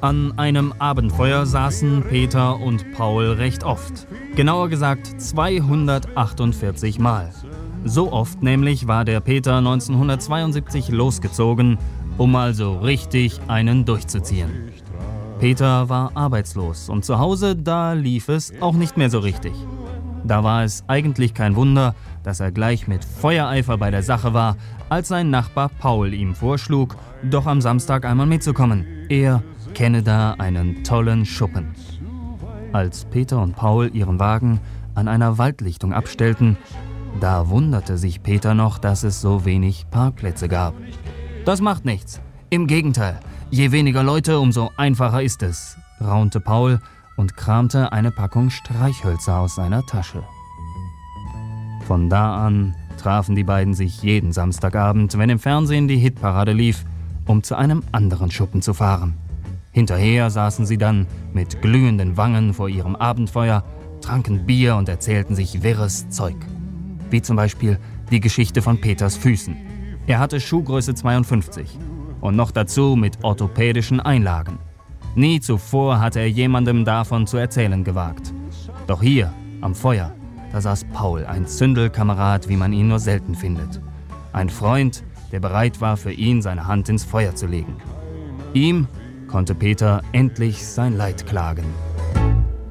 An einem Abendfeuer saßen Peter und Paul recht oft. Genauer gesagt 248 Mal. So oft nämlich war der Peter 1972 losgezogen, um mal so richtig einen durchzuziehen. Peter war arbeitslos und zu Hause, da lief es auch nicht mehr so richtig. Da war es eigentlich kein Wunder, dass er gleich mit Feuereifer bei der Sache war, als sein Nachbar Paul ihm vorschlug, doch am Samstag einmal mitzukommen. Er kenne da einen tollen Schuppen. Als Peter und Paul ihren Wagen an einer Waldlichtung abstellten, da wunderte sich Peter noch, dass es so wenig Parkplätze gab. Das macht nichts. Im Gegenteil, je weniger Leute, umso einfacher ist es, raunte Paul und kramte eine Packung Streichhölzer aus seiner Tasche. Von da an trafen die beiden sich jeden Samstagabend, wenn im Fernsehen die Hitparade lief, um zu einem anderen Schuppen zu fahren. Hinterher saßen sie dann mit glühenden Wangen vor ihrem Abendfeuer, tranken Bier und erzählten sich wirres Zeug. Wie zum Beispiel die Geschichte von Peters Füßen. Er hatte Schuhgröße 52 und noch dazu mit orthopädischen Einlagen. Nie zuvor hatte er jemandem davon zu erzählen gewagt. Doch hier, am Feuer, da saß Paul, ein Zündelkamerad, wie man ihn nur selten findet. Ein Freund, der bereit war, für ihn seine Hand ins Feuer zu legen. Ihm konnte Peter endlich sein Leid klagen.